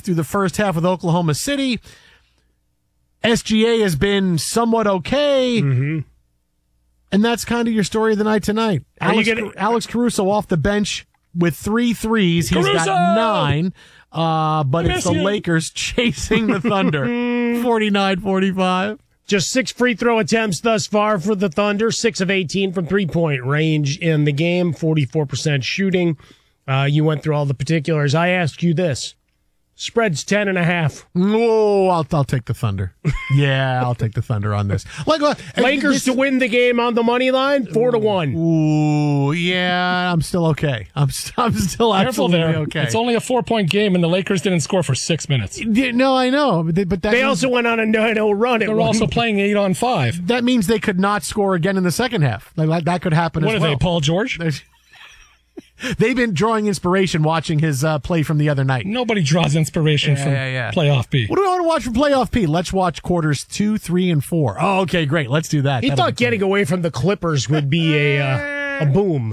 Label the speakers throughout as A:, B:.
A: through the first half with Oklahoma City. SGA has been somewhat okay. Mm-hmm. And that's kind of your story of the night tonight. Alex Caruso off the bench with 3 threes. He's got 9. But it's the Lakers chasing the Thunder. 49-45.
B: Just 6 free throw attempts thus far for the Thunder. 6 of 18 from three-point range in the game. 44% shooting. You went through all the particulars. I asked you this. Spread's 10.5.
A: Oh, I'll take the Thunder. Yeah, I'll take the Thunder on this.
B: Lakers to win the game on the money line, 4-1.
A: Ooh, yeah, I'm still okay. I'm still absolutely okay.
C: It's only a 4-point game, and the Lakers didn't score for 6 minutes.
A: No, I know, but
B: they also went on a 9-0 run.
C: They're also playing 8-on-5.
A: That means they could not score again in the second half. Like that could happen as well.
C: What are they, Paul George?
A: They've been drawing inspiration watching his play from the other night.
C: Nobody draws inspiration from playoff P.
A: What do I want to watch from playoff P? Let's watch quarters 2, 3, and 4. Oh, okay, great. Let's do that.
B: He thought getting away from the Clippers would be a boom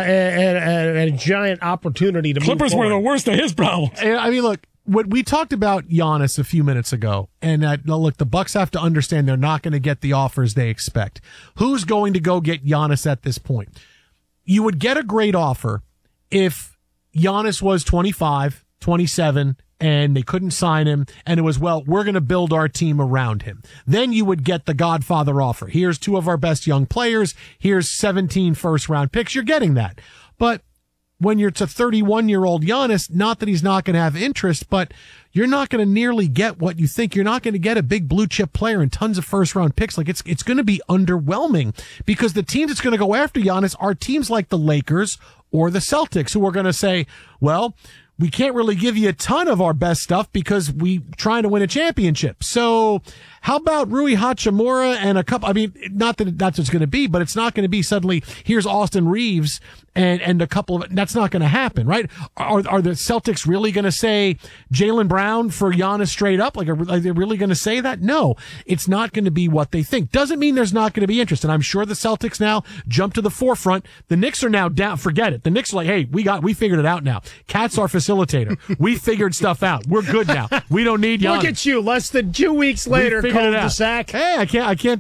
B: and a giant opportunity to move
C: Clippers
B: forward.
C: were the worst of his problems.
A: I mean, look, what we talked about Giannis a few minutes ago, and look, the Bucks have to understand they're not going to get the offers they expect. Who's going to go get Giannis at this point? You would get a great offer if Giannis was 25, 27, and they couldn't sign him, and it was, well, we're going to build our team around him. Then you would get the Godfather offer. Here's 2 of our best young players. Here's 17 first-round picks. You're getting that. But when you're to 31-year-old Giannis, not that he's not going to have interest, but you're not going to nearly get what you think. You're not going to get a big blue-chip player and tons of first-round picks. Like, it's going to be underwhelming because the teams that's going to go after Giannis are teams like the Lakers or the Celtics, who are going to say, well, we can't really give you a ton of our best stuff because we trying to win a championship. So how about Rui Hachimura and a couple? I mean, not that that's what's going to be, but it's not going to be suddenly here's Austin Reeves and a couple of, that's not going to happen, right? Are the Celtics really going to say Jaylen Brown for Giannis straight up? Like, are they really going to say that? No, it's not going to be what they think. Doesn't mean there's not going to be interest. And I'm sure the Celtics now jump to the forefront. The Knicks are now down. Forget it. The Knicks are like, hey, we figured it out now. Cat's our facilitator. We figured stuff out. We're good now. We don't need Giannis.
B: Look at you. Less than 2 weeks later, cul-de-sac.
A: Hey, I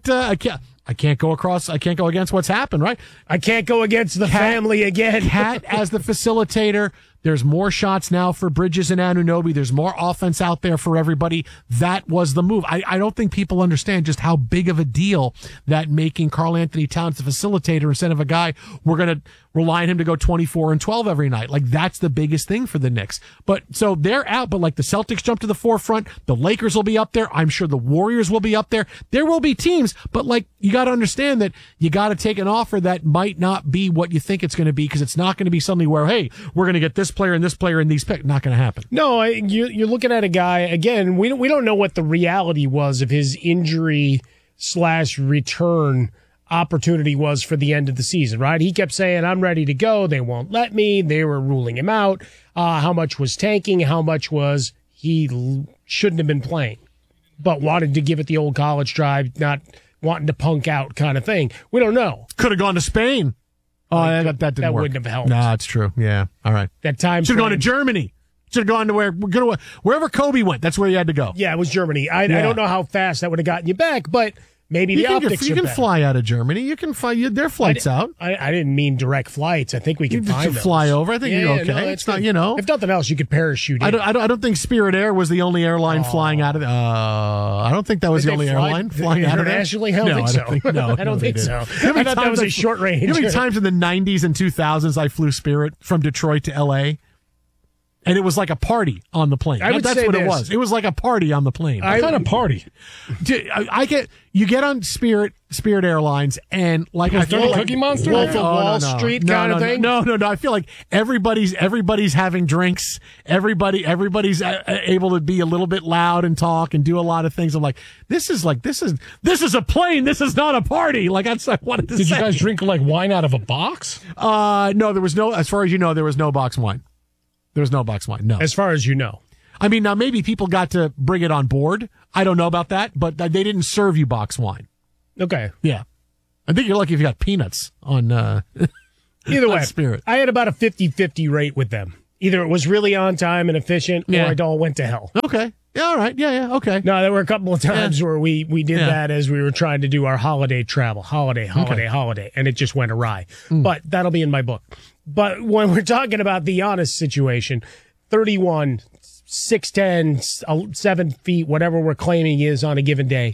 A: can't go against what's happened, right?
B: I can't go against the family again.
A: Cat as the facilitator. There's more shots now for Bridges and Anunoby. There's more offense out there for everybody. That was the move. I don't think people understand just how big of a deal that making Karl Anthony Towns the facilitator instead of a guy we're going to rely on him to go 24 and 12 every night. Like, that's the biggest thing for the Knicks. But so they're out, but like the Celtics jump to the forefront. The Lakers will be up there. I'm sure the Warriors will be up there. There will be teams, but like, you got to understand that you got to take an offer that might not be what you think it's going to be, because it's not going to be something where, hey, we're going to get this player and this player and these picks. Not going to happen.
B: No, you're looking at a guy, again, we don't know what the reality was of his injury/return opportunity was for the end of the season, right? He kept saying, I'm ready to go. They won't let me. They were ruling him out. How much was tanking? How much was he shouldn't have been playing, but wanted to give it the old college try, not wanting to punk out kind of thing. We don't know.
A: Could have gone to Spain. Oh, that didn't work.
B: That wouldn't have helped.
A: No, that's true. Yeah. All right.
B: That time
A: should have gone to Germany. Should have gone to wherever Kobe went. That's where you had to go.
B: Yeah, it was Germany. I don't know how fast that would have gotten you back, but maybe the optics
A: you can fly out of Germany. You can fly. There are flights out.
B: I didn't mean direct flights. I think we can find those.
A: Fly over. I think you're okay. No, it's not.
B: If nothing else, you could parachute in.
A: I don't think Spirit Air was the only airline flying out of. I don't think that was the only airline flying out of there.
B: Internationally, I don't think so. I don't think so. I thought that was a short range.
A: You know how many times in the 90s and 2000s I flew Spirit from Detroit to L.A.? And it was like a party on the plane. That's what it was. It was like a party on the plane.
C: What kind of party?
A: You get on Spirit Airlines, and like I feel like
C: Cookie Monster,
B: Wolf of Wall Street kind of thing.
A: No. I feel like everybody's having drinks. Everybody's able to be a little bit loud and talk and do a lot of things. I'm like, this is a plane. This is not a party. Like, that's what I wanted to say.
C: Did you guys drink like wine out of a box?
A: No, there was no. As far as you know, there was no box wine. There was no box wine, no.
B: As far as you know.
A: I mean, now maybe people got to bring it on board. I don't know about that, but they didn't serve you box wine.
B: Okay.
A: Yeah. I think you're lucky if you got peanuts on
B: either way,
A: Spirit.
B: I had about a 50-50 rate with them. Either it was really on time and efficient, or it all went to hell.
A: Okay. Yeah, all right. Yeah, okay.
B: No, there were a couple of times where we did that as we were trying to do our holiday travel. Holiday. And it just went awry. But that'll be in my book. But when we're talking about the Giannis situation, 31, 6'10", 7 feet, whatever we're claiming he is on a given day,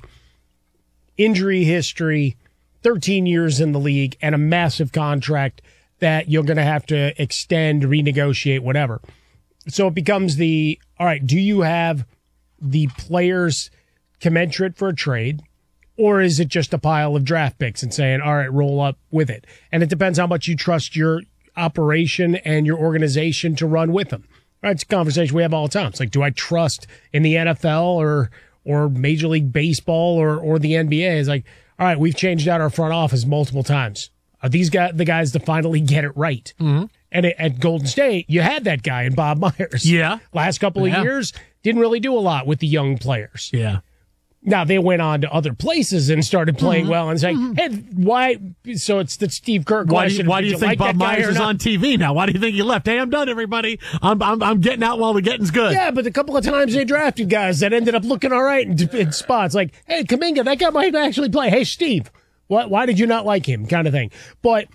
B: injury history, 13 years in the league, and a massive contract that you're going to have to extend, renegotiate, whatever. So it becomes all right, do you have the players commensurate for a trade, or is it just a pile of draft picks and saying, all right, roll up with it? And it depends how much you trust your operation and your organization to run with them. Right? It's a conversation we have all the time. It's like, do I trust in the NFL or Major League Baseball or the NBA? It's like, all right, we've changed out our front office multiple times. Are these guys the guys to finally get it right? Mm-hmm. And at Golden State, you had that guy in Bob Myers.
A: Yeah.
B: Last couple of years, didn't really do a lot with the young players.
A: Yeah.
B: Now, they went on to other places and started playing well and saying, hey, why? So it's the Steve Kerr question.
A: Why do you think Bob Myers is on TV now? Why do you think he left? Hey, I'm done, everybody. I'm getting out while the getting's good.
B: Yeah, but a couple of times they drafted guys that ended up looking all right in spots. Like, hey, Kuminga, that guy might actually play. Hey, Steve, why did you not like him? Kind of thing. But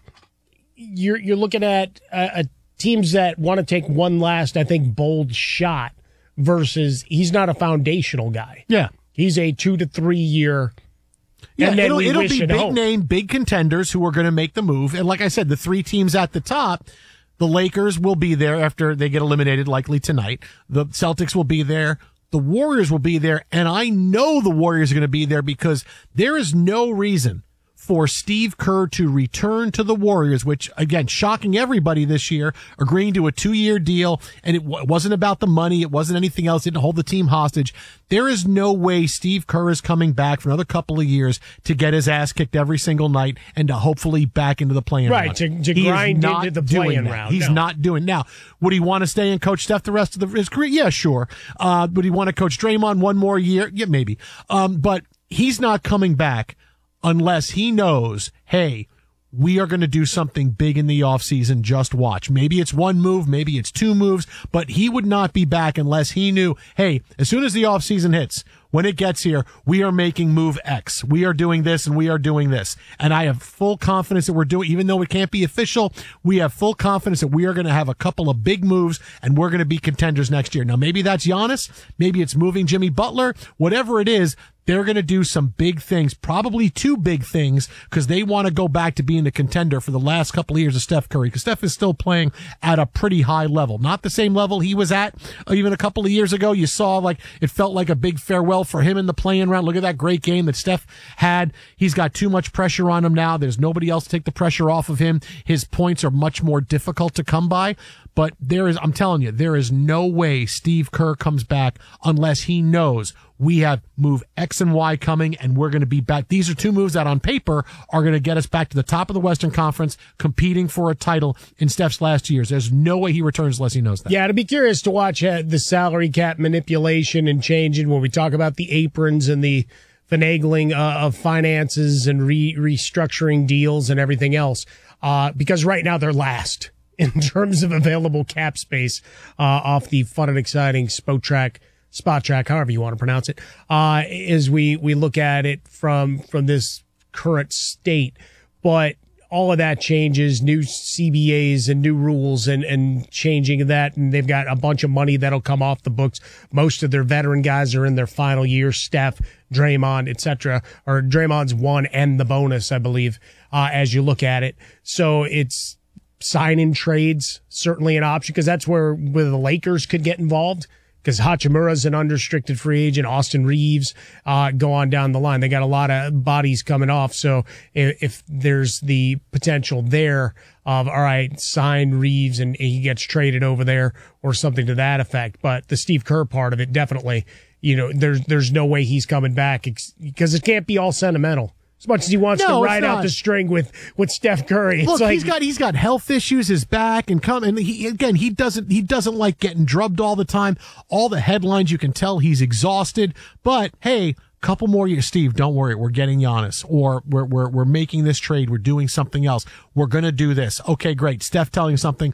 B: you're looking at teams that want to take one last, I think, bold shot versus he's not a foundational guy.
A: Yeah.
B: He's a 2 to 3 year.
A: Yeah,
B: and then
A: it'll be big
B: hope.
A: name, big contenders who are going to make the move. And like I said, the three teams at the top, the Lakers will be there after they get eliminated, likely tonight. The Celtics will be there. The Warriors will be there. And I know the Warriors are going to be there because there is no reason for Steve Kerr to return to the Warriors, which, again, shocking everybody this year, agreeing to a 2-year deal, and it wasn't about the money, it wasn't anything else, it didn't hold the team hostage. There is no way Steve Kerr is coming back for another couple of years to get his ass kicked every single night and to hopefully back into the play-in round.
B: Right, to grind into the play-in round.
A: He's not doing now. Would he want to stay and coach Steph the rest of his career? Yeah, sure. Would he want to coach Draymond one more year? Yeah, maybe. But he's not coming back unless he knows, hey, we are going to do something big in the offseason. Just watch. Maybe it's one move, maybe it's two moves, but he would not be back unless he knew, hey, as soon as the offseason hits, when it gets here, we are making move X. We are doing this and we are doing this. And I have full confidence that we're doing, even though it can't be official, we have full confidence that we are going to have a couple of big moves and we're going to be contenders next year. Now, maybe that's Giannis. Maybe it's moving Jimmy Butler. Whatever it is, they're going to do some big things, probably two big things, because they want to go back to being the contender for the last couple of years of Steph Curry, because Steph is still playing at a pretty high level. Not the same level he was at even a couple of years ago. You saw like it felt like a big farewell for him in the play-in round. Look at that great game that Steph had. He's got too much pressure on him now. There's nobody else to take the pressure off of him. His points are much more difficult to come by. But I'm telling you, there is no way Steve Kerr comes back unless he knows we have move X and Y coming and we're going to be back. These are two moves that on paper are going to get us back to the top of the Western Conference, competing for a title in Steph's last years. There's no way he returns unless he knows that.
B: Yeah, to be curious to watch the salary cap manipulation and changing when we talk about the aprons and the finagling of finances and restructuring deals and everything else. Because right now they're last in terms of available cap space off the fun and exciting spot track, however you want to pronounce it, as we look at it from this current state. But all of that changes, new CBAs and new rules and changing that. And they've got a bunch of money that'll come off the books. Most of their veteran guys are in their final year, Steph, Draymond, etc. Or Draymond's one and the bonus, I believe, as you look at it. So it's sign-in trades, certainly an option, because that's where the Lakers could get involved, because Hachimura's an unrestricted free agent. Austin Reeves, go on down the line. They got a lot of bodies coming off. So if there's the potential there of, all right, sign Reeves and he gets traded over there or something to that effect. But the Steve Kerr part of it, definitely, there's no way he's coming back because it can't be all sentimental. As much as he wants to ride out the string with Steph Curry.
A: Look, he's got health issues, his back, and he doesn't like getting drubbed all the time. All the headlines, you can tell he's exhausted. But hey, couple more years, Steve, don't worry, we're getting Giannis, or we're making this trade, we're doing something else. We're gonna do this. Okay, great. Steph telling something.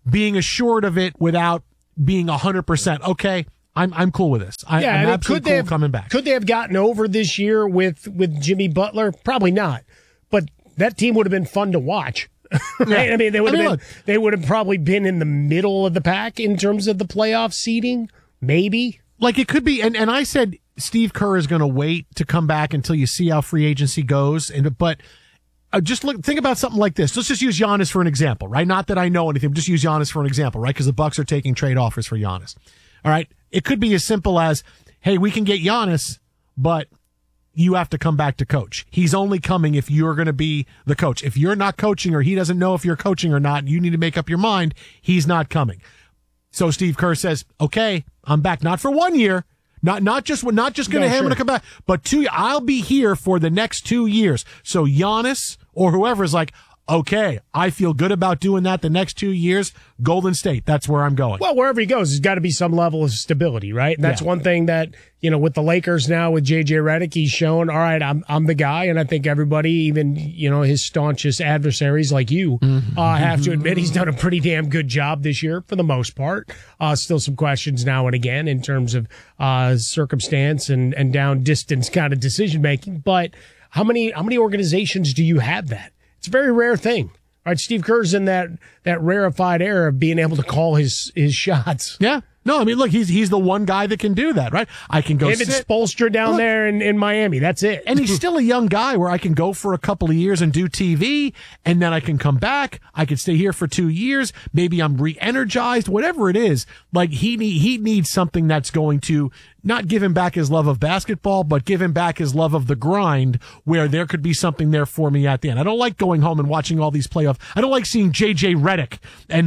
A: being assured of it without being 100%. Okay, I'm cool with this. I'm absolutely cool coming back.
B: Could they have gotten over this year with Jimmy Butler? Probably not. But that team would have been fun to watch. Right? I mean, they would have probably been in the middle of the pack in terms of the playoff seeding, maybe.
A: Like it could be, and I said Steve Kerr is going to wait to come back until you see how free agency goes. But think about something like this. Let's just use Giannis for an example, right? Not that I know anything, but just use Giannis for an example, right? Because the Bucks are taking trade offers for Giannis. All right, it could be as simple as, hey, we can get Giannis, but you have to come back to coach. He's only coming if you're going to be the coach. If you're not coaching or he doesn't know if you're coaching or not, you need to make up your mind. He's not coming. So Steve Kerr says, okay, I'm back. Not for 1 year. Not just going to him and come back, but 2 years. I'll be here for the next 2 years. So Giannis or whoever is like, okay, I feel good about doing that the next 2 years. Golden State, that's where I'm going.
B: Well, wherever he goes, there's got to be some level of stability, right? And that's one thing that, with the Lakers now with JJ Redick, he's shown, all right, I'm the guy. And I think everybody, even, his staunchest adversaries like you, have to admit he's done a pretty damn good job this year for the most part. Still some questions now and again in terms of circumstance and down distance kind of decision making. But how many organizations do you have that? It's a very rare thing. All right, Steve Kerr's in that rarefied era of being able to call his shots.
A: Yeah. No, I mean, look, he's the one guy that can do that, right? I can go
B: David Spoelstra down there in Miami. That's it.
A: And he's still a young guy where I can go for a couple of years and do TV, and then I can come back. I could stay here for 2 years. Maybe I'm re-energized, whatever it is. Like, he needs something that's going to not give him back his love of basketball, but give him back his love of the grind, where there could be something there for me at the end. I don't like going home and watching all these playoffs. I don't like seeing JJ Redick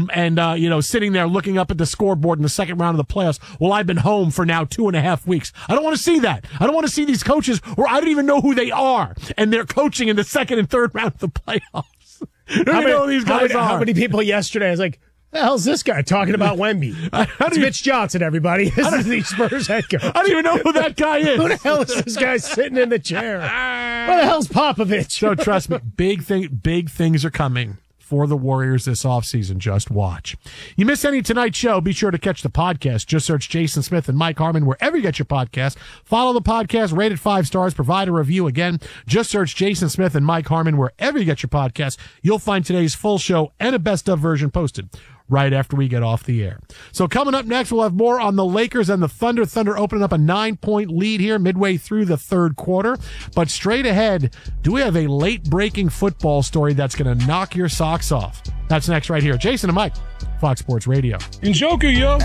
A: and sitting there looking up at the scoreboard in the second round of the playoffs. Well, I've been home for now 2.5 weeks. I don't want to see that. I don't want to see these coaches where I don't even know who they are, and they're coaching in the second and third round of the playoffs. I don't even know who these guys are.
B: How many people yesterday? I was like, the hell's this guy talking about Wemby? It's Mitch Johnson, everybody. This is the Spurs head coach.
A: I don't even know who that guy is.
B: Who the hell is this guy sitting in the chair? Where the hell's Popovich?
A: So trust me, big things are coming for the Warriors this offseason. Just watch. You miss any tonight's show, be sure to catch the podcast. Just search Jason Smith and Mike Harmon wherever you get your podcast. Follow the podcast, rate it 5 stars, provide a review. Again, just search Jason Smith and Mike Harmon wherever you get your podcast. You'll find today's full show and a best of version posted right after we get off the air. So coming up next, we'll have more on the Lakers and the Thunder. Thunder opening up a 9-point lead here midway through the third quarter. But straight ahead, do we have a late-breaking football story that's going to knock your socks off? That's next right here. Jason and Mike, Fox Sports Radio.
C: Njoku, yo.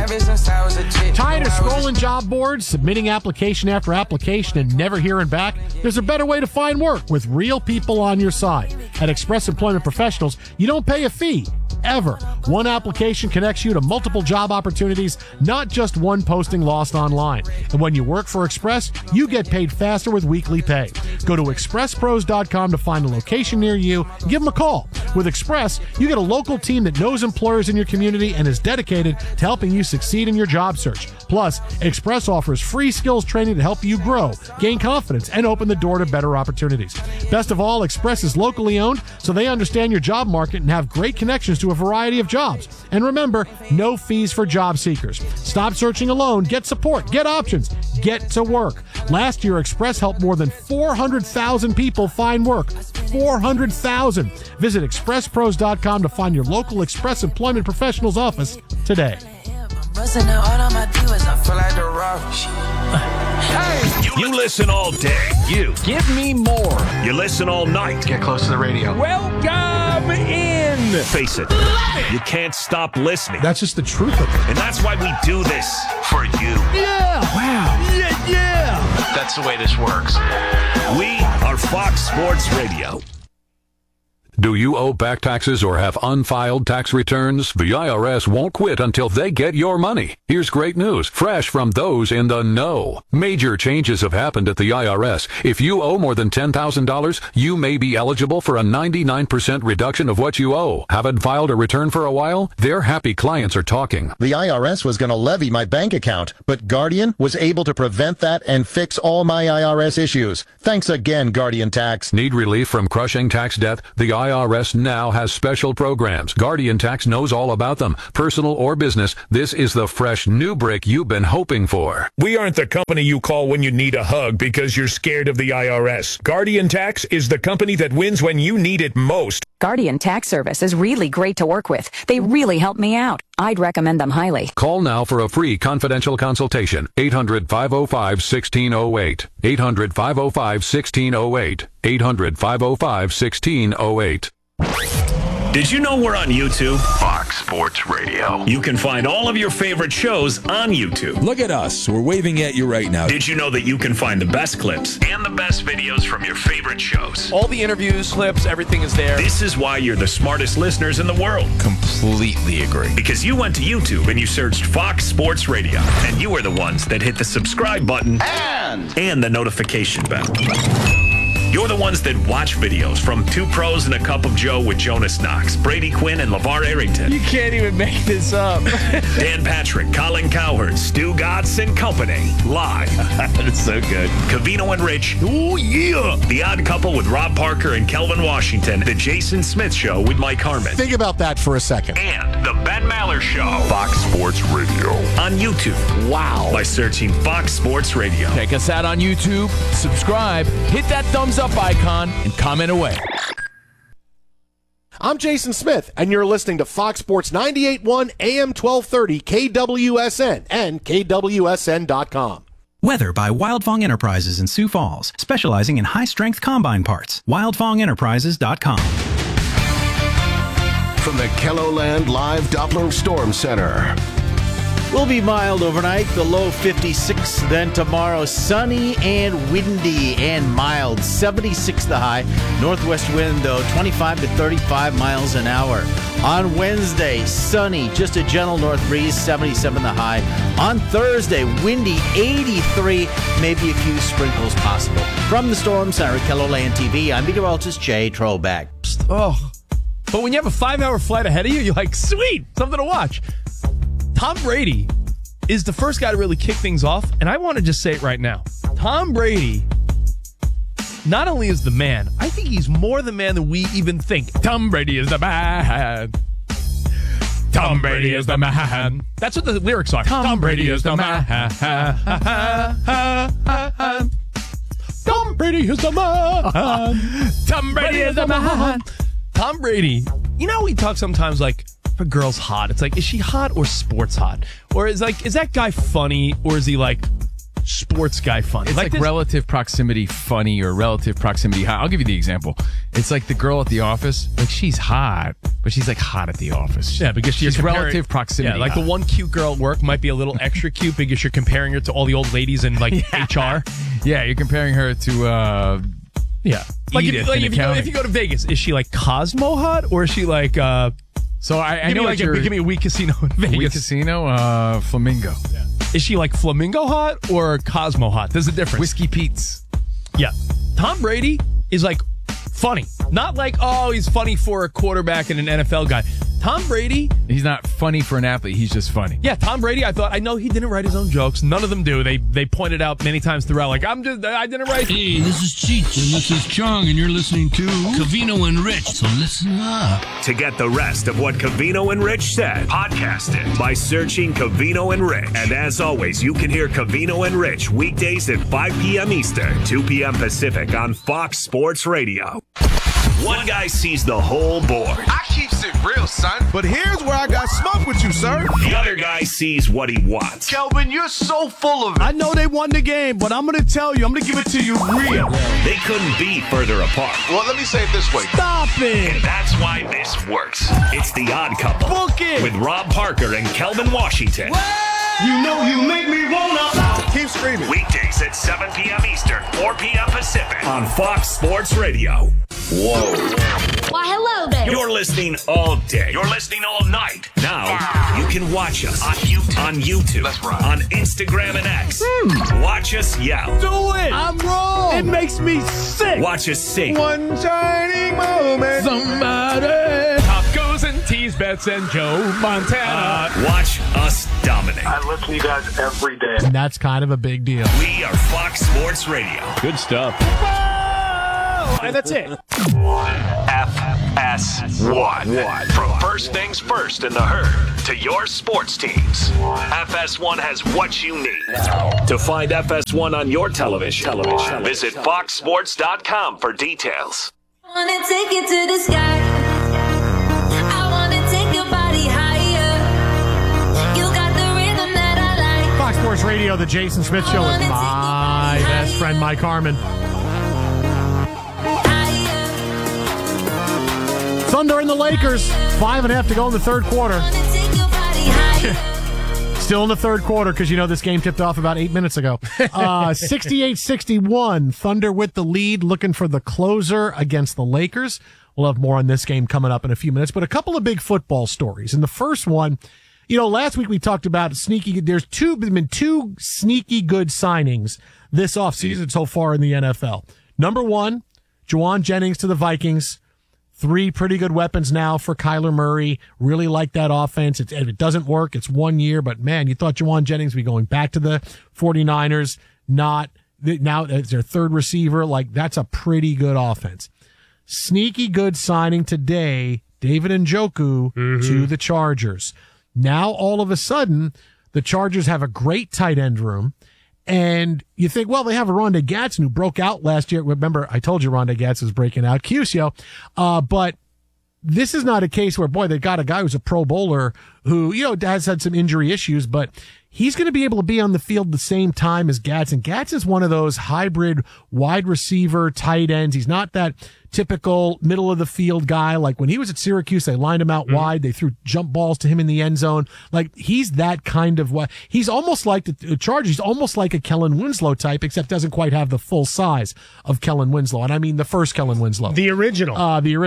A: Tired of scrolling job boards, submitting application after application, and never hearing back? There's a better way to find work with real people on your side. At Express Employment Professionals, you don't pay a fee, ever. One application connects you to multiple job opportunities, not just one posting lost online. And when you work for Express, you get paid faster with weekly pay. Go to expresspros.com to find a location near you and give them a call. With Express, you get a local team that knows employers in your community and is dedicated to helping you succeed in your job search. Plus, Express offers free skills training to help you grow, gain confidence, and open the door to better opportunities. Best of all, Express is locally owned, so they understand your job market and have great connections to a variety of jobs. And remember, no fees for job seekers. Stop searching alone. Get support. Get options. Get to work. Last year, Express helped more than 400,000 people find work. 400,000. Visit expresspros.com to find your local Express Employment Professionals office today.
D: You listen all day. You give me more. You listen all night.
A: Get close to the radio.
D: Welcome in. Face it, you can't stop listening.
A: That's just the truth of it.
D: And that's why we do this for you.
A: Yeah. Wow. Yeah.
E: That's the way this works.
D: We are Fox Sports Radio.
F: Do you owe back taxes or have unfiled tax returns? The IRS won't quit until they get your money. Here's great news, fresh from those in the know. Major changes have happened at the IRS. If you owe more than $10,000, you may be eligible for a 99% reduction of what you owe. Haven't filed a return for a while? Their happy clients are talking.
G: The IRS was going to levy my bank account, but Guardian was able to prevent that and fix all my IRS issues. Thanks again, Guardian Tax.
F: Need relief from crushing tax debt? The IRS now has special programs. Guardian Tax knows all about them. Personal or business, this is the fresh new brick you've been hoping for.
D: We aren't the company you call when you need a hug because you're scared of the IRS. Guardian Tax is the company that wins when you need it most.
E: Guardian Tax Service is really great to work with. They really help me out. I'd recommend them highly.
F: Call now for a free confidential consultation. 800-505-1608. 800-505-1608. 800-505-1608.
D: Did you know we're on YouTube? Fox Sports Radio. You can find all of your favorite shows on YouTube.
H: Look at us. We're waving at you right now.
D: Did you know that you can find the best clips and the best videos from your favorite shows?
I: All the interviews, clips, everything is there.
D: This is why you're the smartest listeners in the world.
H: Completely agree.
D: Because you went to YouTube and you searched Fox Sports Radio. And you are the ones that hit the subscribe button and the notification bell. You're the ones that watch videos from Two Pros and a Cup of Joe with Jonas Knox, Brady Quinn, and LeVar Arrington.
I: You can't even make this up.
D: Dan Patrick, Colin Cowherd, Stu Gatz and Company. Live.
I: That's so good.
D: Covino and Rich. Oh, yeah. The Odd Couple with Rob Parker and Kelvin Washington. The Jason Smith Show with Mike Harmon.
J: Think about that for a second.
D: And the Ben Maller Show. Fox Sports Radio. On YouTube.
I: Wow.
D: By searching Fox Sports Radio.
I: Check us out on YouTube. Subscribe. Hit that thumbs up icon and comment away.
J: I'm Jason Smith, and you're listening to Fox Sports 98.1 AM 1230 KWSN and KWSN.com.
K: Weather by Wildfong Enterprises in Sioux Falls, specializing in high-strength combine parts. WildfongEnterprises.com.
L: From the KELOLAND Live Doppler Storm Center.
M: Will be mild overnight, the low 56. Then tomorrow, sunny and windy and mild, 76 the high. Northwest wind, though, 25 to 35 miles an hour. On Wednesday, sunny, just a gentle north breeze, 77 the high. On Thursday, windy, 83, maybe a few sprinkles possible. From the Storm Center, KELOLAND TV, I'm meteorologist Jay Trollback.
I: Oh, but when you have a 5-hour flight ahead of you, you're like, sweet, something to watch. Tom Brady is the first guy to really kick things off, and I want to just say it right now. Tom Brady not only is the man, I think he's more the man than we even think. Tom Brady is the man. Tom Brady is the man. That's what the lyrics are. Tom Brady is the man. Tom Brady is the man. Tom Brady is the man. Tom Brady, you know, we talk sometimes like, if a girl's hot, it's like, is she hot or sports hot? Or is that guy funny, or is he like sports guy funny?
N: It's like relative proximity funny or relative proximity hot. I'll give you the example. It's like the girl at the office. Like, she's hot, but she's like hot at the office.
I: Yeah, because she's
N: relative proximity.
I: Yeah, like the one cute girl at work might be a little extra cute because you're comparing her to all the old ladies in like HR.
N: Yeah, you're comparing her to
I: like
N: if
I: you go to Vegas, is she like Cosmo hot, or is she like
N: So I know
I: give me a weak casino in Vegas.
N: Weak casino, Flamingo.
I: Yeah. Is she like Flamingo hot or Cosmo hot? There's a difference.
N: Whiskey Pete's.
I: Yeah. Tom Brady is like funny. Not like, oh, he's funny for a quarterback and an NFL guy. Tom Brady.
N: He's not funny for an athlete. He's just funny.
I: Yeah, Tom Brady, I know he didn't write his own jokes. None of them do. They pointed out many times throughout, like, I didn't write.
O: Hey, this is Cheech, and this is Chung, and you're listening to Covino and Rich, so listen up.
D: To get the rest of what Covino and Rich said, podcast it by searching Covino and Rich. And as always, you can hear Covino and Rich weekdays at 5 p.m. Eastern, 2 p.m. Pacific on Fox Sports Radio. One guy sees the whole board.
P: I keeps it real, son. But here's where I got smoke with you, sir.
D: The other guy sees what he wants.
P: Kelvin, you're so full of it.
Q: I know they won the game, but I'm going to tell you, I'm going to give it to you real.
D: They couldn't be further apart.
P: Well, let me say it this way.
Q: Stop it.
D: And that's why this works. It's The Odd Couple.
Q: Book it.
D: With Rob Parker and Kelvin Washington.
P: You know you make me wanna. Keep screaming.
D: Weekdays at 7 p.m. Eastern, 4 p.m. Pacific on Fox Sports Radio. Whoa.
R: Why, hello there.
D: You're listening all day. You're listening all night. Now, you can watch us on YouTube.
P: That's right.
D: On Instagram and X. Watch us yell.
Q: Do it. I'm wrong. It makes me sick.
D: Watch us sing.
P: One shining moment.
Q: Somebody.
I: Top goes and tease bets and Joe Montana.
D: Watch us dominate.
S: I listen to you guys every day.
A: And that's kind of a big deal.
D: We are Fox Sports Radio.
I: Good stuff.
B: And that's it.
D: F FS1. From first things first in the herd to your sports teams, FS1 has what you need. To find FS1 on your television, visit foxsports.com for details.
T: I wanna take it to the sky. I wanna take your body higher. You got the rhythm that I like.
A: Fox Sports Radio, the Jason Smith Show with my best friend, Mike Harmon. Thunder and the Lakers, 5.5 to go in the third quarter. Still in the third quarter because, you know, this game tipped off about 8 minutes ago. 68-61, Thunder with the lead, looking for the closer against the Lakers. We'll have more on this game coming up in a few minutes, but a couple of big football stories. And the first one, you know, last week we talked about there's been two sneaky good signings this offseason so far in the NFL. Number one, Juwan Jennings to the Vikings. 3 pretty good weapons now for Kyler Murray. Really like that offense. If it doesn't work, it's 1 year, but man, you thought Juwan Jennings would be going back to the 49ers. Now it's their third receiver. Like, that's a pretty good offense. Sneaky good signing today, David Njoku to the Chargers. Now, all of a sudden, the Chargers have a great tight end room. And you think, well, they have a Rondé Gatson who broke out last year. Remember, I told you Rondé Gatson was breaking out. Cusio. But this is not a case where, boy, they got a guy who's a Pro Bowler who, you know, has had some injury issues, but he's going to be able to be on the field the same time as Gatson. Gatson's one of those hybrid wide receiver tight ends. He's not that typical middle of the field guy. Like when he was at Syracuse, they lined him out wide. They threw jump balls to him in the end zone. Like he's that kind of he's almost like the Chargers. He's almost like a Kellen Winslow type, except doesn't quite have the full size of Kellen Winslow. And I mean the first Kellen Winslow.
B: The original.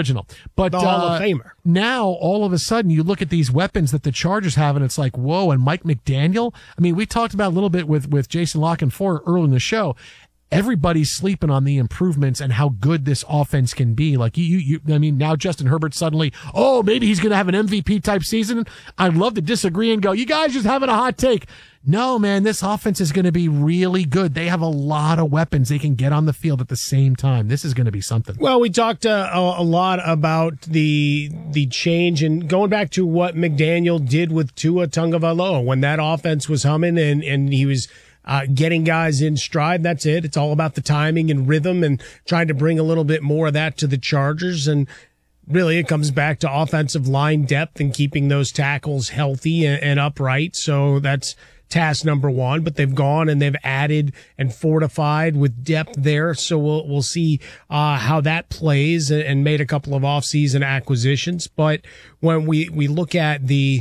A: But
B: the Hall of Famer.
A: Now, all of a sudden, you look at these weapons that the Chargers have, and it's like, whoa, and Mike McDaniel. I mean, we talked about a little bit with Jason La Canfora early in the show. Everybody's sleeping on the improvements and how good this offense can be. Like I mean, now Justin Herbert suddenly, maybe he's going to have an MVP type season. I'd love to disagree and go, you guys just having a hot take. No, man, this offense is going to be really good. They have a lot of weapons they can get on the field at the same time. This is going to be something.
B: Well, we talked a lot about the change and going back to what McDaniel did with Tua Tagovailoa when that offense was humming and he was getting guys in stride. That's it. It's all about the timing and rhythm and trying to bring a little bit more of that to the Chargers. And really, it comes back to offensive line depth and keeping those tackles healthy and upright. So that's task number one. But they've gone and they've added and fortified with depth there. So we'll see how that plays and made a couple of offseason acquisitions. But when we look at the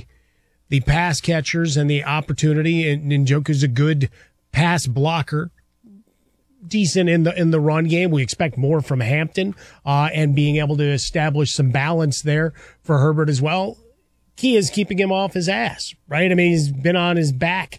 B: pass catchers and the opportunity, and Njoku's a good pass blocker, decent in the run game. We expect more from Hampton, and being able to establish some balance there for Herbert as well. Key is keeping him off his ass, right? I mean, he's been on his back,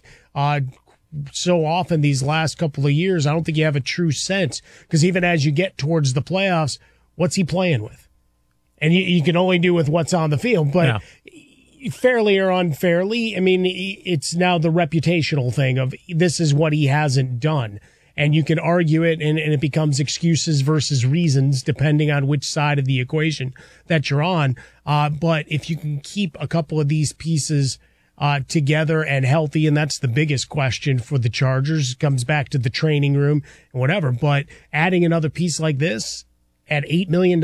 B: so often these last couple of years. I don't think you have a true sense because even as you get towards the playoffs, what's he playing with? And you can only do with what's on the field, but yeah. Fairly or unfairly, I mean, it's now the reputational thing of this is what he hasn't done. And you can argue it, and it becomes excuses versus reasons, depending on which side of the equation that you're on. But if you can keep a couple of these pieces together and healthy, and that's the biggest question for the Chargers, it comes back to the training room and whatever. But adding another piece like this at $8 million,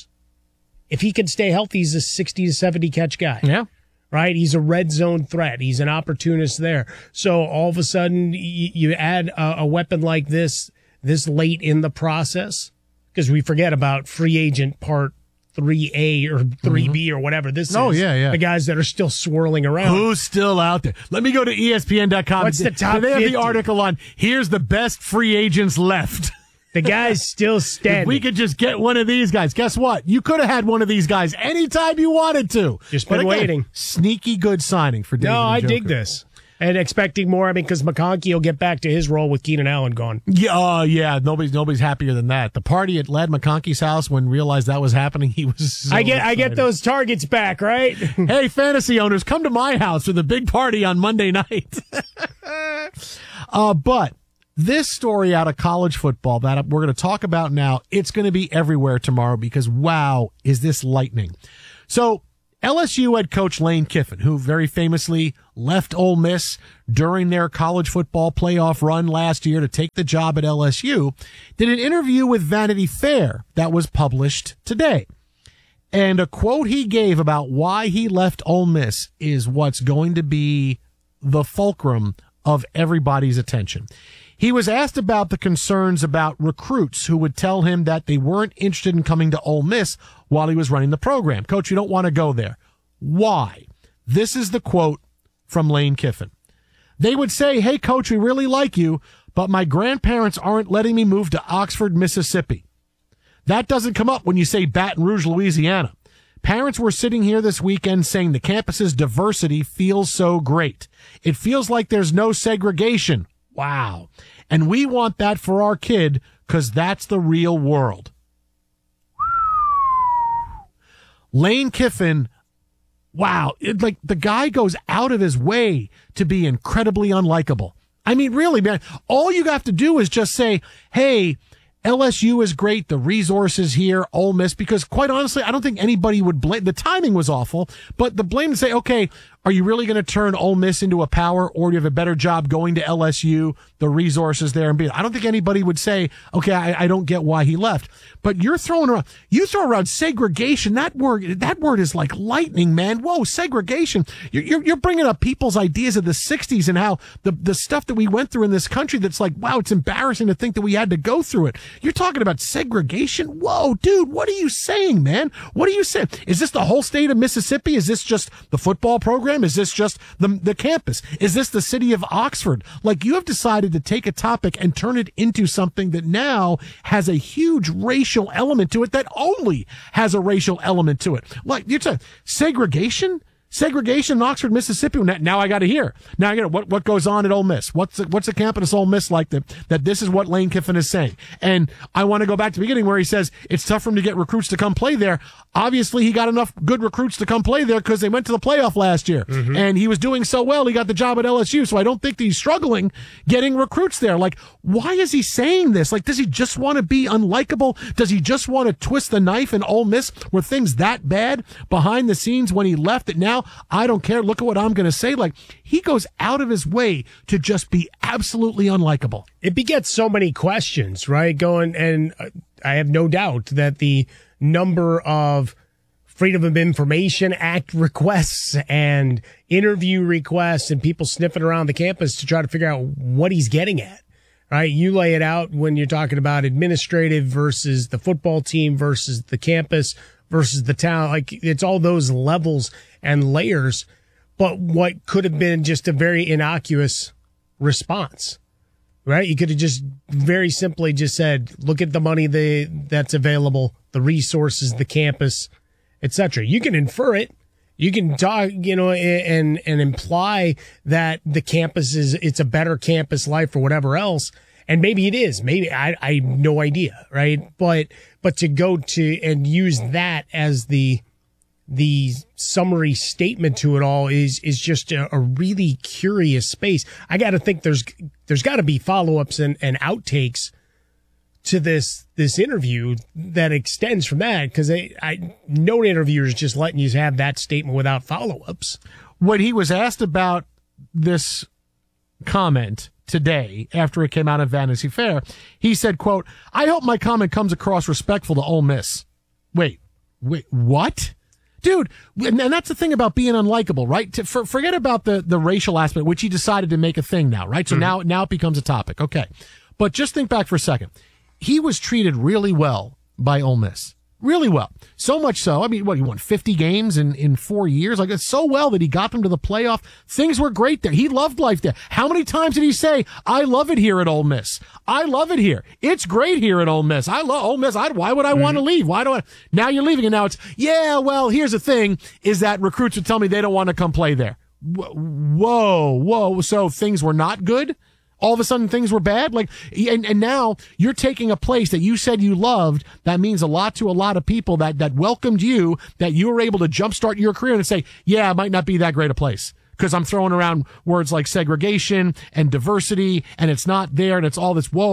B: if he can stay healthy, he's a 60 to 70 catch guy.
A: Yeah.
B: Right? He's a red zone threat. He's an opportunist there. So all of a sudden you add a weapon like this late in the process, because we forget about free agent part 3A or 3B or whatever this is.
A: Yeah.
B: The guys that are still swirling around.
A: Who's still out there? Let me go to ESPN.com.
B: What's the top 50?
A: They have the article on, here's the best free agents left.
B: The guy's still standing.
A: If we could just get one of these guys. Guess what? You could have had one of these guys anytime you wanted to.
B: Just been waiting.
A: Sneaky good signing for David Njoku.
B: I dig this. And expecting more, I mean, because McConkey will get back to his role with Keenan Allen gone.
A: Yeah, nobody's happier than that. The party at Lad McConkey's house when realized that was happening, he was so
B: I get those targets back, right?
A: Hey, fantasy owners, come to my house for the big party on Monday night. But This story out of college football that we're going to talk about now, it's going to be everywhere tomorrow because, wow, is this lightning. So LSU head coach Lane Kiffin, who very famously left Ole Miss during their college football playoff run last year to take the job at LSU, did an interview with Vanity Fair that was published today. And a quote he gave about why he left Ole Miss is what's going to be the fulcrum of everybody's attention. He was asked about the concerns about recruits who would tell him that they weren't interested in coming to Ole Miss while he was running the program. Coach, you don't want to go there. Why? This is the quote from Lane Kiffin. They would say, hey, coach, we really like you, but my grandparents aren't letting me move to Oxford, Mississippi. That doesn't come up when you say Baton Rouge, Louisiana. Parents were sitting here this weekend saying the campus's diversity feels so great. It feels like there's no segregation. Wow. And we want that for our kid because that's the real world. Lane Kiffin, wow. Like the guy goes out of his way to be incredibly unlikable. I mean, really, man, all you have to do is just say, hey, LSU is great. The resources here, Ole Miss, because quite honestly, I don't think anybody would blame. The timing was awful, but the blame to say, okay, are you really going to turn Ole Miss into a power, or do you have a better job going to LSU, the resources there, and be? I don't think anybody would say, okay, I don't get why he left. But you throw around segregation. That word is like lightning, man. Whoa, segregation. You're bringing up people's ideas of the '60s and how the stuff that we went through in this country. That's like, wow, it's embarrassing to think that we had to go through it. You're talking about segregation. Whoa, dude, what are you saying, man? What are you saying? Is this the whole state of Mississippi? Is this just the football program? Is this just the campus? Is this the city of Oxford? Like, you have decided to take a topic and turn it into something that now has a huge racial element to it that only has a racial element to it. Like, you're saying segregation? Segregation in Oxford, Mississippi. Now I got to hear. Now I got what goes on at Ole Miss. What's the campus Ole Miss like that this is what Lane Kiffin is saying. And I want to go back to the beginning where he says it's tough for him to get recruits to come play there. Obviously, he got enough good recruits to come play there because they went to the playoff last year. Mm-hmm. And he was doing so well, he got the job at LSU. So I don't think that he's struggling getting recruits there. Like, why is he saying this? Like, does he just want to be unlikable? Does he just want to twist the knife in Ole Miss? Were things that bad behind the scenes when he left that now I don't care? Look at what I'm going to say. Like, he goes out of his way to just be absolutely unlikable.
B: It begets so many questions, right? And I have no doubt that the number of Freedom of Information Act requests and interview requests and people sniffing around the campus to try to figure out what he's getting at, right? You lay it out when you're talking about administrative versus the football team versus the campus versus the town. Like, it's all those levels and layers, but what could have been just a very innocuous response, right? You could have just very simply just said, look at the money that's available, the resources, the campus, etc. You can infer it. You can talk, and imply that the campus it's a better campus life or whatever else. And maybe it is. Maybe I have no idea, right? But to go to and use that as the summary statement to it all is just a really curious space. I got to think there's got to be follow-ups and outtakes to this interview that extends from that, because no interviewer is just letting you have that statement without follow-ups.
A: When he was asked about this comment today after it came out of Vanity Fair, he said, quote, I hope my comment comes across respectful to Ole Miss. Wait, what? Dude, and that's the thing about being unlikable, right? Forget about the racial aspect, which he decided to make a thing now, right? So now it becomes a topic. Okay. But just think back for a second. He was treated really well by Ole Miss. Really well. So much so. I mean, he won 50 games in 4 years. Like, it's so well that he got them to the playoff. Things were great there. He loved life there. How many times did he say, I love it here at Ole Miss? I love it here. It's great here at Ole Miss. I love Ole Miss. Why would I want to leave? Now you're leaving, and now it's, well, here's the thing, is that recruits would tell me they don't want to come play there. Whoa. So things were not good? All of a sudden things were bad? Like, and now you're taking a place that you said you loved, that means a lot to a lot of people that welcomed you, that you were able to jumpstart your career and say, yeah, it might not be that great a place. because I'm throwing around words like segregation and diversity, and it's not there, and it's all this whoa.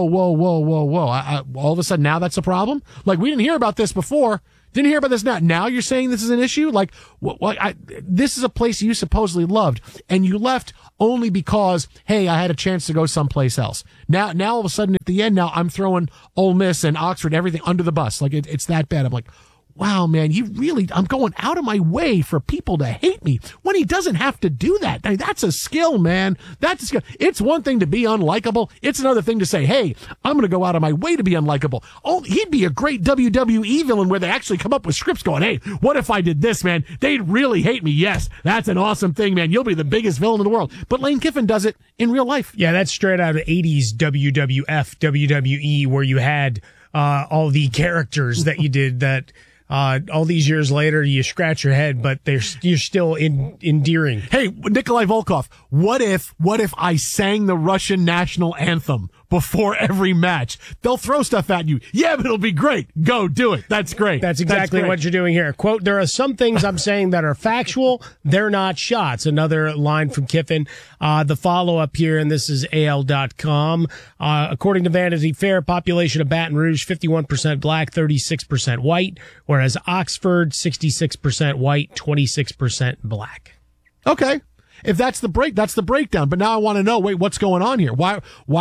A: All of a sudden, now that's a problem? Like, we didn't hear about this before. Didn't hear about this now. Now you're saying this is an issue? Like, this is a place you supposedly loved, and you left only because, hey, I had a chance to go someplace else. Now all of a sudden, at the end, now I'm throwing Ole Miss and Oxford, everything under the bus. Like, it's that bad. I'm like, wow, man, I'm going out of my way for people to hate me when he doesn't have to do that. I mean, that's a skill, man. That's a skill. It's one thing to be unlikable. It's another thing to say, hey, I'm going to go out of my way to be unlikable. Oh, he'd be a great WWE villain where they actually come up with scripts going, hey, what if I did this, man? They'd really hate me. Yes, that's an awesome thing, man. You'll be the biggest villain in the world. But Lane Kiffin does it in real life.
B: Yeah, that's straight out of 80s WWF, WWE, where you had all the characters that you did that all these years later, you scratch your head, but you're still endearing.
A: Hey, Nikolai Volkov, what if I sang the Russian national anthem before every match? They'll throw stuff at you. Yeah, but it'll be great. Go do it. That's great.
B: That's exactly what you're doing here. Quote, there are some things I'm saying that are factual. They're not shots. Another line from Kiffin. The follow-up here, and this is AL.com. According to Vanity Fair, population of Baton Rouge, 51% black, 36% white, whereas Oxford, 66% white, 26% black.
A: Okay. If that's the breakdown. But now I want to know, wait, what's going on here? Why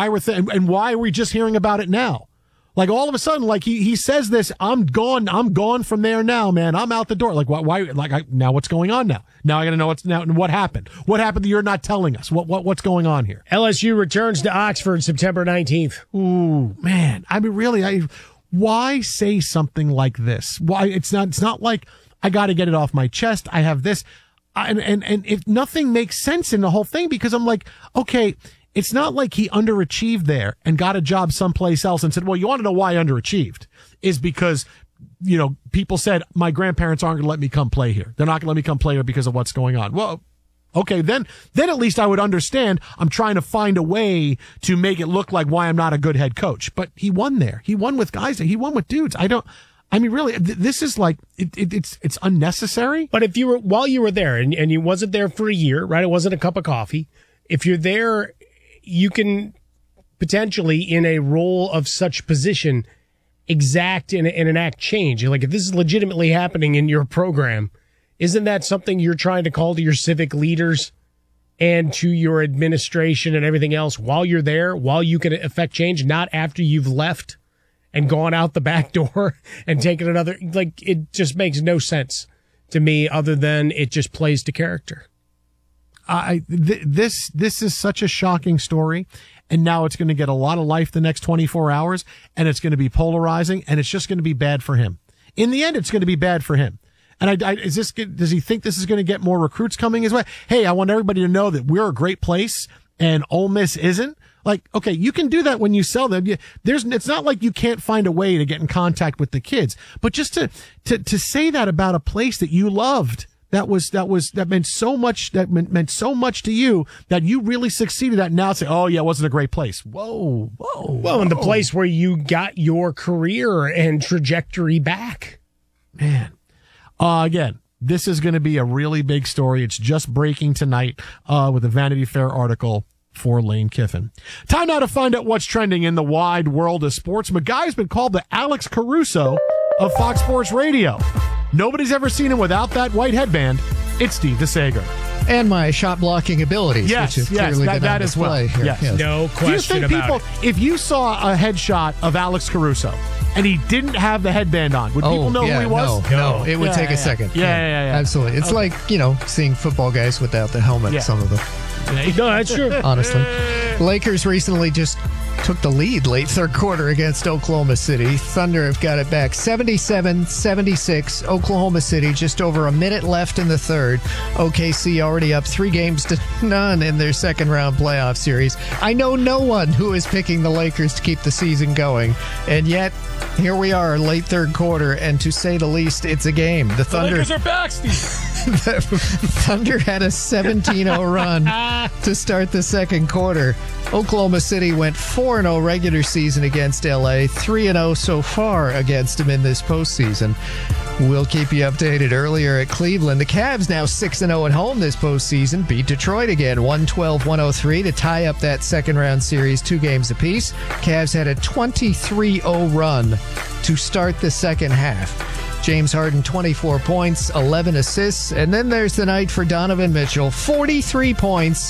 A: are we just hearing about it now? Like, all of a sudden, like, he says this, I'm gone from there now, man. I'm out the door. Like, why, now what's going on now? Now I got to know what happened. What happened that you're not telling us? What's going on here?
B: LSU returns to Oxford September 19th.
A: Ooh, man. I mean, really, why say something like this? Why? It's not like I got to get it off my chest. I have this. And if nothing makes sense in the whole thing, because I'm like, okay, it's not like he underachieved there and got a job someplace else and said, well, you want to know why I underachieved? Is because, people said my grandparents aren't going to let me come play here. They're not going to let me come play here because of what's going on. Well, okay, then at least I would understand. I'm trying to find a way to make it look like why I'm not a good head coach. But he won there. He won with guys. He won with dudes. I mean, really, this is like, it's unnecessary.
B: But while you were there, and you wasn't there for a year, right? It wasn't a cup of coffee. If you're there, you can potentially, in a role of such position, exact and enact change. Like, if this is legitimately happening in your program, isn't that something you're trying to call to your civic leaders and to your administration and everything else while you're there, while you can affect change, not after you've left and gone out the back door and taken another? Like, it just makes no sense to me, other than it just plays to character.
A: This is such a shocking story, and now it's going to get a lot of life the next 24 hours, and it's going to be polarizing, and it's just going to be bad for him. In the end, it's going to be bad for him. And does he think this is going to get more recruits coming his way? Hey, I want everybody to know that we're a great place and Ole Miss isn't. Like, okay, you can do that when you sell them. It's not like you can't find a way to get in contact with the kids, but just to say that about a place that you loved, that meant so much, meant so much to you, that you really succeeded at, now say, oh yeah, it wasn't a great place. Whoa.
B: Well, in the place where you got your career and trajectory back.
A: Man. Again, this is going to be a really big story. It's just breaking tonight, with a Vanity Fair article for Lane Kiffin. Time now to find out what's trending in the wide world of sports. McGuy's been called the Alex Caruso of Fox Sports Radio. Nobody's ever seen him without that white headband. It's Steve DeSager.
U: And my shot blocking abilities, which have clearly been on display here.
A: Yes.
B: No question about it.
A: If you saw a headshot of Alex Caruso and he didn't have the headband on, would people know who he was?
U: No, it would take a second.
A: Yeah.
U: Absolutely. It's like, seeing football guys without the helmet, some of them.
B: No, that's true.
U: Honestly. Lakers recently just took the lead late third quarter against Oklahoma City. Thunder have got it back 77-76. Oklahoma City, just over a minute left in the third. OKC already up 3-0 in their second round playoff series. I know no one who is picking the Lakers to keep the season going, and yet here we are, late third quarter, and to say the least, it's a game. The Thunder,
C: Lakers are back, Steve.
U: The Thunder had a 17-0 run to start the second quarter. Oklahoma City went 4-0 regular season against LA, 3-0 so far against them in this postseason. We'll keep you updated. Earlier at Cleveland, the Cavs now 6-0 at home this postseason, beat Detroit again 112-103 to tie up that second round series 2 games apiece. Cavs had a 23-0 run to start the second half. James Harden, 24 points, 11 assists. And then there's the night for Donovan Mitchell, 43 points,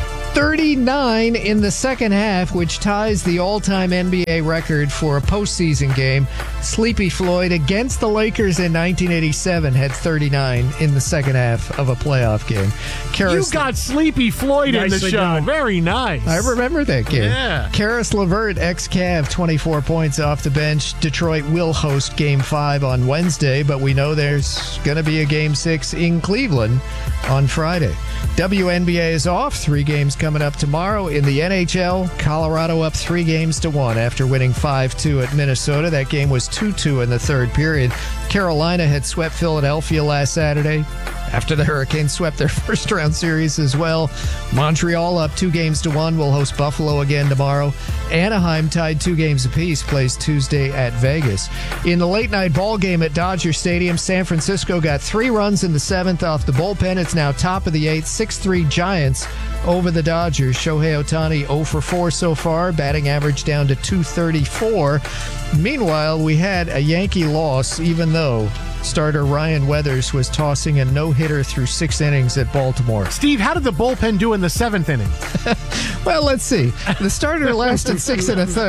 U: 39 in the second half, which ties the all-time NBA record for a postseason game. Sleepy Floyd against the Lakers in 1987 had 39 in the second half of a playoff game.
A: You got Sleepy Floyd in the show.
U: Done.
A: Very nice.
U: I remember that game.
A: Yeah.
U: Karis LeVert, ex-Cav, 24 points off the bench. Detroit will host Game 5 on Wednesday, but we know there's going to be a Game 6 in Cleveland on Friday. WNBA is off. 3 games coming up tomorrow. In the NHL, Colorado up 3-1 after winning 5-2 at Minnesota. That game was 2-2 in the third period. Carolina had swept Philadelphia last Saturday after the Hurricanes swept their first round series as well. Montreal up 2-1 will host Buffalo again tomorrow. Anaheim tied 2 games apiece, plays Tuesday at Vegas. In the late night ball game at Dodger Stadium, San Francisco got 3 runs in the 7th off the bullpen. It's now top of the 8th, 6-3 Giants over the Dodgers. Shohei Ohtani 0 for 4 so far, batting average down to .234. Meanwhile, we had a Yankee loss, even though starter Ryan Weathers was tossing a no-hitter through 6 innings at Baltimore.
A: Steve, how did the bullpen do in the 7th inning?
U: Well, let's see. The starter lasted 6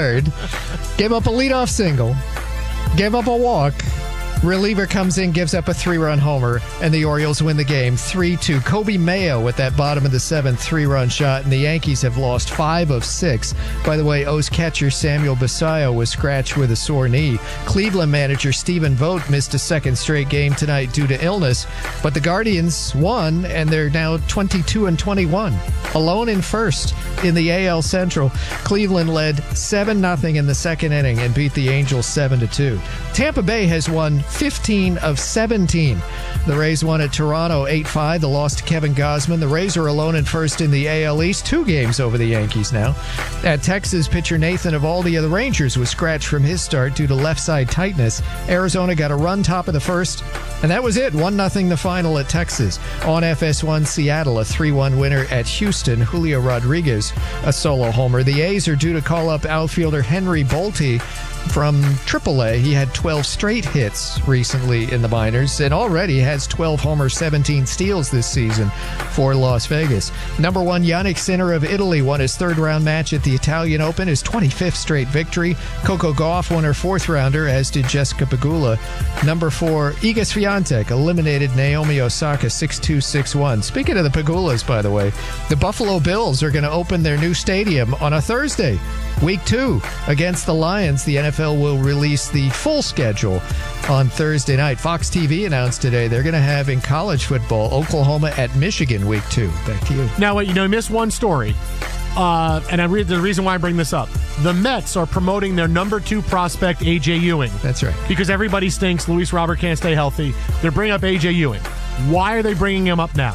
U: 1/3, gave up a leadoff single, gave up a walk. Reliever comes in, gives up a 3-run homer, and the Orioles win the game 3-2. Kobe Mayo with that bottom of the 7th 3-run shot, and the Yankees have lost 5 of 6. By the way, O's catcher Samuel Basallo was scratched with a sore knee. Cleveland manager Stephen Vogt missed a second straight game tonight due to illness, but the Guardians won, and they're now 22-21, alone in first in the AL Central. Cleveland led 7-0 in the second inning and beat the Angels 7-2. Tampa Bay has won 15 of 17. The Rays won at Toronto 8-5. The loss to Kevin Gausman. The Rays are alone in first in the AL East, 2 games over the Yankees now. At Texas, pitcher Nathan Eovaldi of the Rangers was scratched from his start due to left side tightness. Arizona got a run top of the first, and that was it. 1-0 the final at Texas. On FS1, Seattle, a 3-1 winner at Houston. Julio Rodriguez, a solo homer. The A's are due to call up outfielder Henry Bolte from AAA. He had 12 straight hits recently in the minors and already has 12 homers, 17 steals this season for Las Vegas. Number 1, Yannick Sinner of Italy won his 3rd-round match at the Italian Open, his 25th straight victory. Coco Gauff won her 4th-rounder, as did Jessica Pegula. Number 4, Iga Swiatek eliminated Naomi Osaka 6-2, 6-1. Speaking of the Pegulas, by the way, the Buffalo Bills are going to open their new stadium on a Thursday. Week 2 against the Lions. The NFL will release the full schedule on Thursday night. Fox TV announced today they're going to have in college football Oklahoma at Michigan Week 2. Back to you.
A: Now, you missed one story. And the reason why I bring this up, the Mets are promoting their number 2 prospect, A.J. Ewing.
U: That's right.
A: Because everybody stinks. Luis Robert can't stay healthy. They're bringing up A.J. Ewing. Why are they bringing him up now?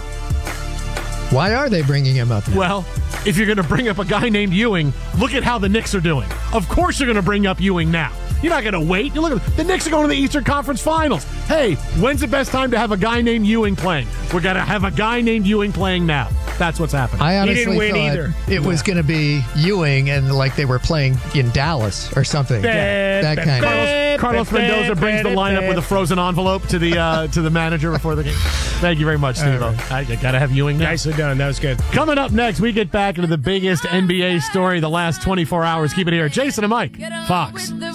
U: Why are they bringing him up now?
A: Well, if you're going to bring up a guy named Ewing, look at how the Knicks are doing. Of course you're going to bring up Ewing now. You're not going to wait. You look at the Knicks are going to the Eastern Conference Finals. Hey, when's the best time to have a guy named Ewing playing? We're going to have a guy named Ewing playing now. That's what's happening.
U: I honestly
B: he didn't win
U: thought
B: either.
U: It was going to be Ewing and like they were playing in Dallas or something. That kind of.
A: Carlos Mendoza brings the lineup with a frozen envelope to the manager before the game. Thank you very much, Steve. I got to have Ewing now.
B: Nicely done. That was good.
A: Coming up next, we get back into the biggest NBA story the last 24 hours. Keep it here. Jason and Mike, Fox.